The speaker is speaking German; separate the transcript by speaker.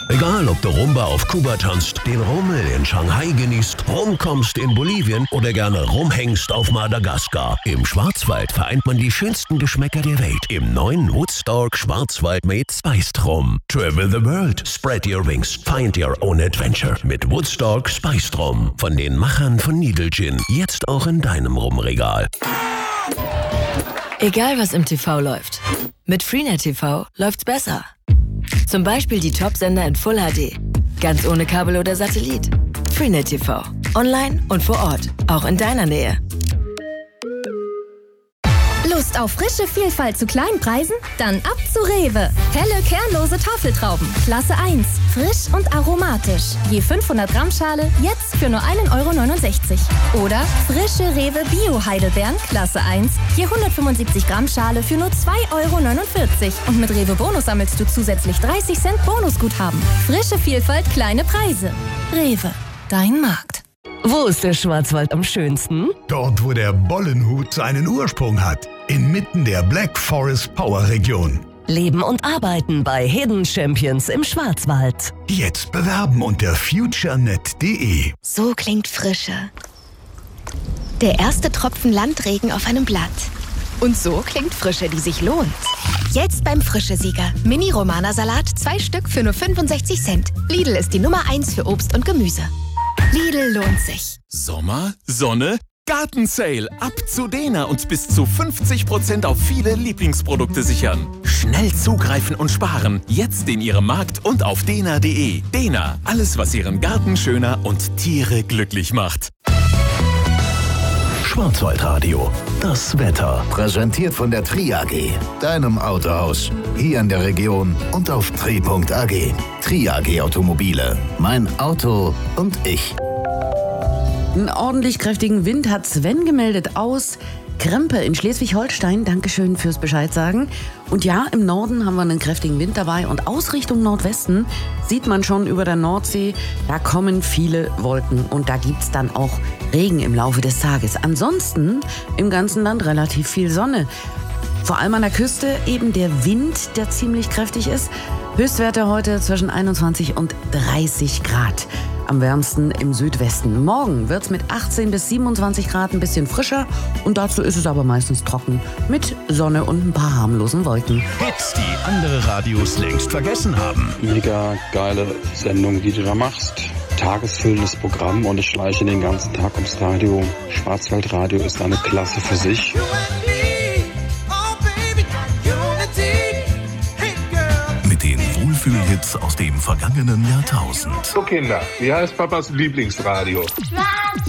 Speaker 1: Egal, ob du Rumba auf Kuba tanzt, den Rummel in Shanghai genießt, rumkommst in Bolivien oder gerne rumhängst auf Madagaskar. Im Schwarzwald vereint man die schönsten Geschmäcker der Welt im neuen Woodstock Schwarzwald made Spiced Rum. Travel the world, spread your wings, find your own adventure mit Woodstock Spiced Rum. Von den Machern von Needle Gin, jetzt auch in deinem Rumregal.
Speaker 2: Egal was im TV läuft, mit Freenet TV läuft's besser. Zum Beispiel die Top-Sender in Full HD. Ganz ohne Kabel oder Satellit. Freenet TV. Online und vor Ort. Auch in deiner Nähe.
Speaker 3: Lust auf frische Vielfalt zu kleinen Preisen? Dann ab zu Rewe. Helle, kernlose Tafeltrauben. Klasse 1. Frisch und aromatisch. Je 500 Gramm Schale, jetzt für nur 1,69 €. Oder frische Rewe Bio-Heidelbeeren. Klasse 1. Je 175 Gramm Schale für nur 2,49 €. Und mit Rewe Bonus sammelst du zusätzlich 30 Cent Bonusguthaben. Frische Vielfalt, kleine Preise. Rewe. Dein Markt.
Speaker 4: Wo ist der Schwarzwald am schönsten?
Speaker 5: Dort, wo der Bollenhut seinen Ursprung hat. Inmitten der Black Forest Power Region.
Speaker 4: Leben und arbeiten bei Hidden Champions im Schwarzwald.
Speaker 5: Jetzt bewerben unter futurenet.de.
Speaker 6: So klingt Frische. Der erste Tropfen Landregen auf einem Blatt. Und so klingt Frische, die sich lohnt. Jetzt beim Frische-Sieger. Mini-Romana-Salat, 2 Stück für nur 65 Cent. Lidl ist die Nummer 1 für Obst und Gemüse. Lidl lohnt sich.
Speaker 7: Sommer, Sonne, Gartensale. Ab zu Dena und bis zu 50% auf viele Lieblingsprodukte sichern. Schnell zugreifen und sparen. Jetzt in Ihrem Markt und auf dena.de. Dena, alles was Ihren Garten schöner und Tiere glücklich macht.
Speaker 1: Schwarzwaldradio. Das Wetter.
Speaker 8: Präsentiert von der Tri AG, deinem Autohaus. Hier in der Region und auf tri.ag. Tri AG Automobile. Mein Auto und ich.
Speaker 9: Einen ordentlich kräftigen Wind hat Sven gemeldet aus Krempe in Schleswig-Holstein. Dankeschön fürs Bescheid sagen. Und ja, im Norden haben wir einen kräftigen Wind dabei und aus Richtung Nordwesten sieht man schon über der Nordsee, da kommen viele Wolken und da gibt's dann auch Regen im Laufe des Tages. Ansonsten im ganzen Land relativ viel Sonne. Vor allem an der Küste eben der Wind, der ziemlich kräftig ist. Höchstwerte heute zwischen 21 und 30 Grad. Am wärmsten im Südwesten. Morgen wird's mit 18 bis 27 Grad ein bisschen frischer und dazu ist es aber meistens trocken mit Sonne und ein paar harmlosen Wolken.
Speaker 1: Hits, die andere Radios längst vergessen haben.
Speaker 10: Mega geile Sendung, die du da machst. Tagesfüllendes Programm und ich schleiche den ganzen Tag ums Radio. Schwarzwaldradio ist eine Klasse für sich.
Speaker 1: Mit den Wohlfühlhits aus dem vergangenen Jahrtausend.
Speaker 11: So Kinder, wie heißt Papas Lieblingsradio?